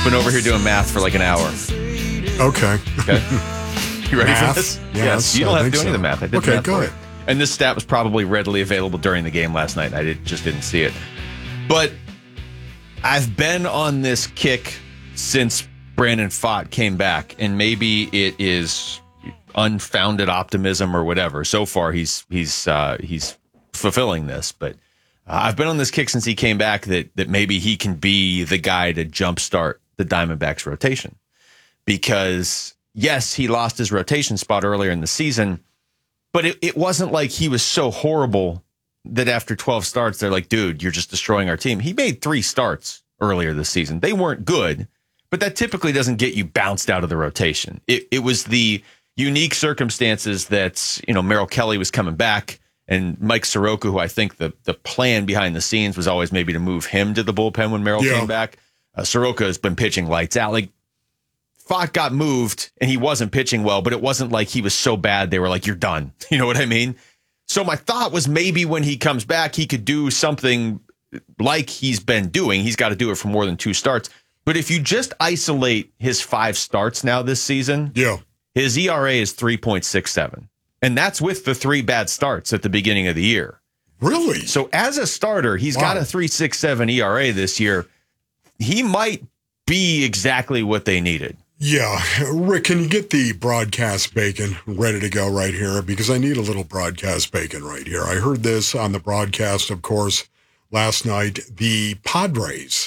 Been over here doing math for like an hour. Okay. You ready Math? for this? Yes, You don't I have to think do any of the so. math. I did Okay, math for good. you. And this stat was probably readily available during the game last night. I just didn't see it. But I've been on this kick since Brandon Pfaadt came back, and maybe it is unfounded optimism or whatever. So far, he's fulfilling this, but I've been on this kick since he came back that maybe he can be the guy to jumpstart the Diamondbacks rotation. Because yes, he lost his rotation spot earlier in the season, but it wasn't like he was so horrible that after 12 starts, they're like, dude, you're just destroying our team. He made 3 starts earlier this season. They weren't good, but that typically doesn't get you bounced out of the rotation. It was the unique circumstances that, Merrill Kelly was coming back and Mike Soroka, who I think the plan behind the scenes was always maybe to move him to the bullpen when Merrill came back. Soroka has been pitching lights out. Like, Pfaadt got moved and he wasn't pitching well, but it wasn't like he was so bad they were like, you're done. You know what I mean? So my thought was maybe when he comes back, he could do something like he's been doing. He's got to do it for more than 2 starts. But if you just isolate his 5 starts now this season, his ERA is 3.67. And that's with the 3 bad starts at the beginning of the year. Really? So as a starter, he's got a 3.67 ERA this year. He might be exactly what they needed. Yeah. Rick, can you get the broadcast bacon ready to go right here? Because I need a little broadcast bacon right here. I heard this on the broadcast, of course, last night. The Padres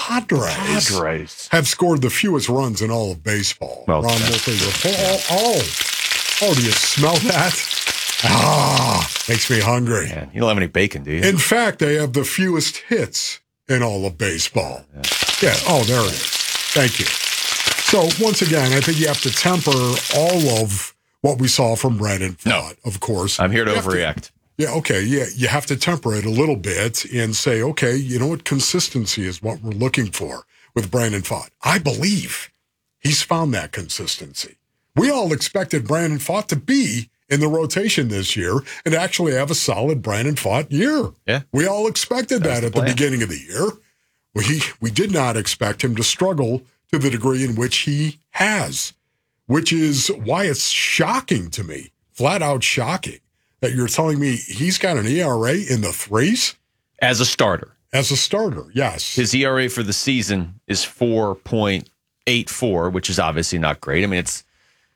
have scored the fewest runs in all of baseball. Well, Ron Wolfe report. Oh, do you smell that? Makes me hungry. Man, you don't have any bacon, do you? In fact, they have the fewest hits in all of baseball. Yeah. Oh, there it is. Thank you. So, once again, I think you have to temper all of what we saw from Brandon Pfaadt, of course. I'm here to overreact. You have to temper it a little bit and say, okay, you know what? Consistency is what we're looking for with Brandon Pfaadt. I believe he's found that consistency. We all expected Brandon Pfaadt to be in the rotation this year and actually have a solid Brandon Pfaadt year. Yeah. We all expected that at the beginning of the year. We did not expect him to struggle to the degree in which he has, which is why it's shocking to me, flat out shocking, that you're telling me he's got an ERA in the 3s? As a starter. As a starter, yes. His ERA for the season is 4.84, which is obviously not great. I mean, it's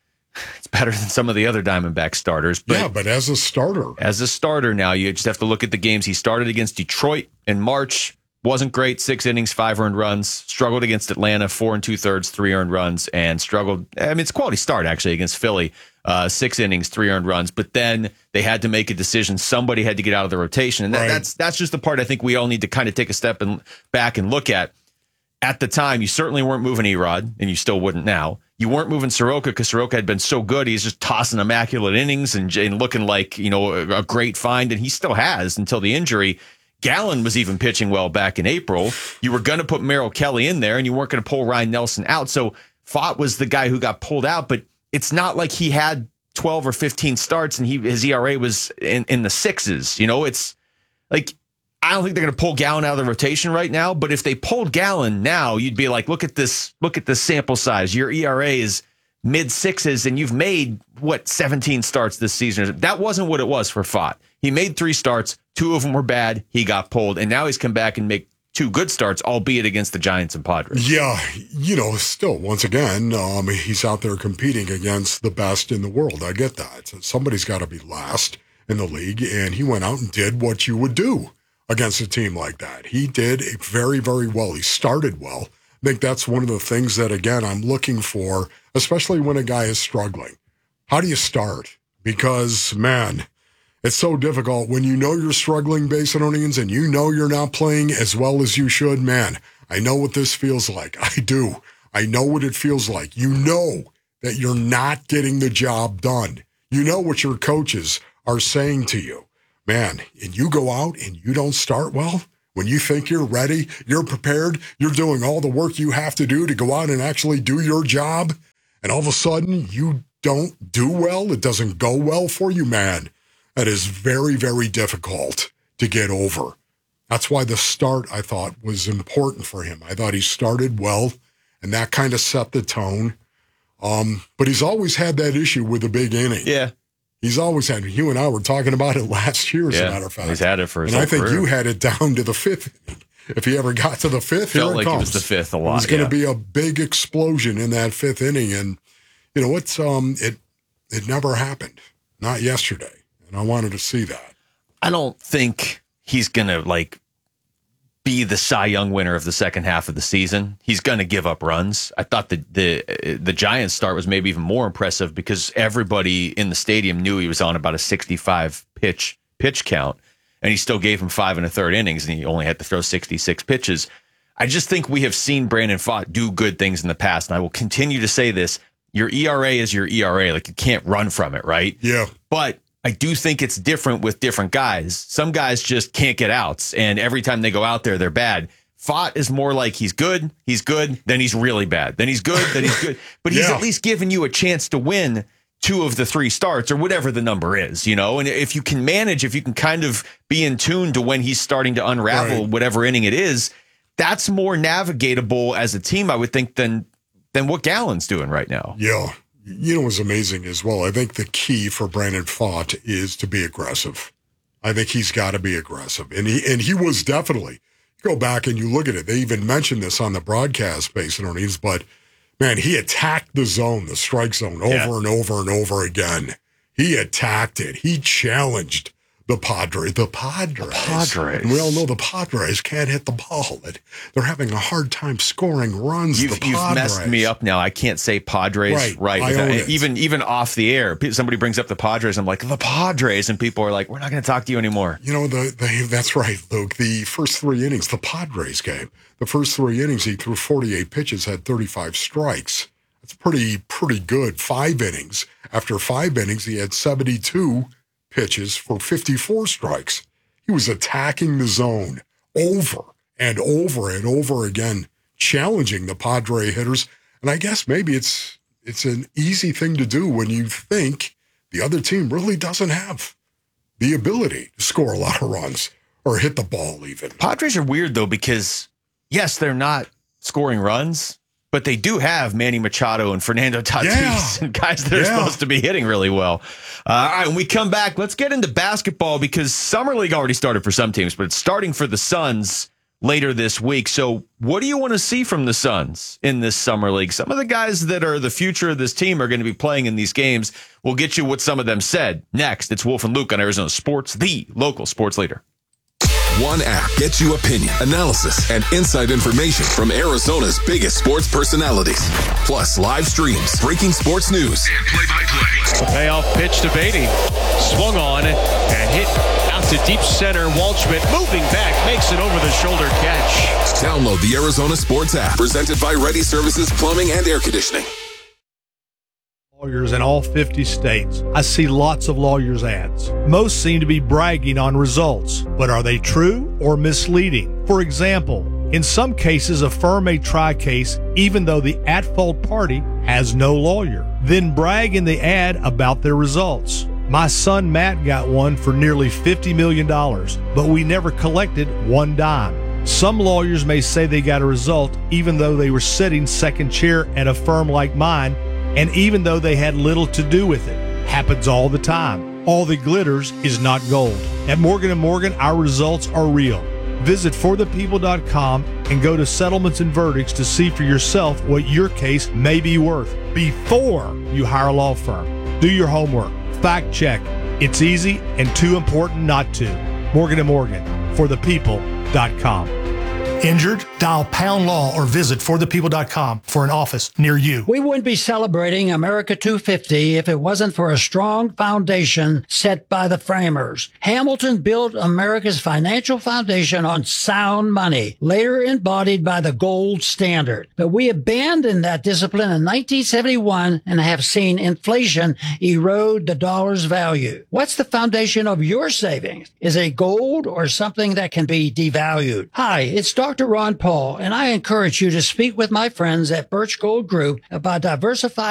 better than some of the other Diamondback starters. But but as a starter. As a starter now, you just have to look at the games. He started against Detroit in March. Wasn't great. 6 innings, 5 earned runs. Struggled against Atlanta, 4 2/3, 3 earned runs, and struggled. I mean, it's a quality start actually against Philly. 6 innings, 3 earned runs. But then they had to make a decision. Somebody had to get out of the rotation, and that's just the part I think we all need to kind of take a step back and look at. At the time, you certainly weren't moving Erod, and you still wouldn't now. You weren't moving Soroka because Soroka had been so good. He's just tossing immaculate innings and looking like a great find, and he still has until the injury. Gallen was even pitching well back in April. You were going to put Merrill Kelly in there, and you weren't going to pull Ryan Nelson out. So Pfaadt was the guy who got pulled out, but it's not like he had 12 or 15 starts and his ERA was in the 6s. It's like, I don't think they're going to pull Gallen out of the rotation right now, but if they pulled Gallen now, you'd be like, look at this sample size. Your ERA is mid 6s, and you've made 17 starts this season. That wasn't what it was for Pfaadt. He made 3 starts. 2 of them were bad. He got pulled, and now he's come back and make 2 good starts, albeit against the Giants and Padres. Yeah, still, once again, he's out there competing against the best in the world. I get that. Somebody's got to be last in the league, and he went out and did what you would do against a team like that. He did very, very well. He started well. I think that's one of the things that, again, I'm looking for, especially when a guy is struggling. How do you start? Because, man, it's so difficult when you know you're struggling, Basinonians, and you know you're not playing as well as you should. Man, I know what this feels like. I do. I know what it feels like. You know that you're not getting the job done. You know what your coaches are saying to you. Man, and you go out and you don't start well, when you think you're ready, you're prepared, you're doing all the work you have to do to go out and actually do your job, and all of a sudden you don't do well, it doesn't go well for you, man. That is very, very difficult to get over. That's why the start, I thought, was important for him. I thought he started well, and that kind of set the tone. But he's always had that issue with the big inning. Yeah. He's always had it. You and I were talking about it last year, as a matter of fact. He's had it for his And I whole think career. you had it down to the fifth inning. If he ever got to the fifth, Felt here like it comes. it was the fifth a lot. It was going to be a big explosion in that fifth inning. And, you know, it never happened. Not yesterday. And I wanted to see that. I don't think he's going to, like, be the Cy Young winner of the second half of the season. He's going to give up runs. I thought the Giants start was maybe even more impressive because everybody in the stadium knew he was on about a 65 pitch count, and he still gave him 5 1/3 innings, and he only had to throw 66 pitches. I just think we have seen Brandon Pfaadt do good things in the past, and I will continue to say this. Your ERA is your ERA. Like, you can't run from it, right? Yeah. But I do think it's different with different guys. Some guys just can't get outs, and every time they go out there, they're bad. Pfaadt is more like he's good, then he's really bad. Then he's good, then he's good. But he's at least giving you a chance to win 2 of the 3 starts or whatever the number is, you know? And if you can manage, if you can kind of be in tune to when he's starting to unravel whatever inning it is, that's more navigatable as a team, I would think, than what Gallen's doing right now. Yeah. You know what's amazing as well? I think the key for Brandon Pfaadt is to be aggressive. I think he's got to be aggressive. And he was definitely. You go back and you look at it. They even mentioned this on the broadcast, Basin Earnings, but, man, he attacked the zone, the strike zone, over and over and over again. He attacked it. He challenged the Padres. And we all know the Padres can't hit the ball. They're having a hard time scoring runs. You've messed me up now. I can't say Padres right. Even off the air, somebody brings up the Padres. I'm like, the Padres, and people are like, we're not going to talk to you anymore. You know, that's right, Luke. The first 3 innings, the Padres game, the first 3 innings, he threw 48 pitches, had 35 strikes. That's pretty good. 5 innings. After 5 innings, he had 72 pitches for 54 strikes. He was attacking the zone over and over and over again, challenging the Padre hitters. And I guess maybe it's an easy thing to do when you think the other team really doesn't have the ability to score a lot of runs or hit the ball even. Padres are weird, though, because, yes, they're not scoring runs, but they do have Manny Machado and Fernando Tatis and guys that are supposed to be hitting really well. All right, when we come back, let's get into basketball because Summer League already started for some teams, but it's starting for the Suns later this week. So what do you want to see from the Suns in this Summer League? Some of the guys that are the future of this team are going to be playing in these games. We'll get you what some of them said. Next, it's Wolf and Luke on Arizona Sports, the local sports leader. One app gets you opinion, analysis, and inside information from Arizona's biggest sports personalities. Plus live streams, breaking sports news, and play-by-play. The payoff pitch to Beatty. Swung on and hit out to deep center. Waldschmidt moving back, makes it over the shoulder catch. Download the Arizona Sports app, presented by Ready Services Plumbing and Air Conditioning. Lawyers in all 50 states. I see lots of lawyers' ads. Most seem to be bragging on results, but are they true or misleading? For example, in some cases, a firm may try a case even though the at-fault party has no lawyer, then brag in the ad about their results. My son Matt got one for nearly $50 million, but we never collected one dime. Some lawyers may say they got a result even though they were sitting second chair at a firm like mine, and even though they had little to do with it. Happens all the time. All that glitters is not gold. At Morgan & Morgan, our results are real. Visit forthepeople.com and go to settlements and verdicts to see for yourself what your case may be worth before you hire a law firm. Do your homework. Fact check. It's easy and too important not to. Morgan & Morgan, forthepeople.com. Injured? Dial Pound Law or visit forthepeople.com for an office near you. We wouldn't be celebrating America 250 if it wasn't for a strong foundation set by the framers. Hamilton built America's financial foundation on sound money, later embodied by the gold standard. But we abandoned that discipline in 1971 and have seen inflation erode the dollar's value. What's the foundation of your savings? Is it gold or something that can be devalued? Hi, it's Dr. Ron Paul, and I encourage you to speak with my friends at Birch Gold Group about diversifying